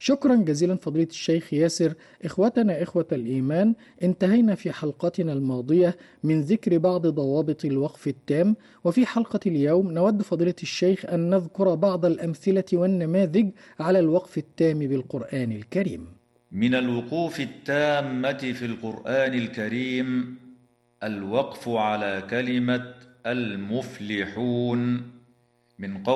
شكرا جزيلا فضيلة الشيخ ياسر. إخوتنا إخوة الإيمان، انتهينا في حلقتنا الماضية من ذكر بعض ضوابط الوقف التام، وفي حلقة اليوم نود فضيلة الشيخ أن نذكر بعض الأمثلة والنماذج على الوقف التام بالقرآن الكريم. من الوقوف التامة في القرآن الكريم الوقف على كلمة المفلحون من قول